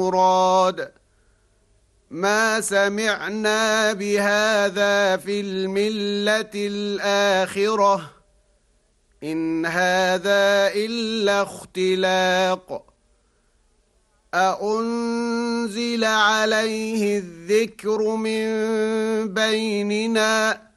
مراد ما سمعنا بهذا في الملة الآخرة إن هذا إلا اختلاق أأنزل عليه الذكر من بيننا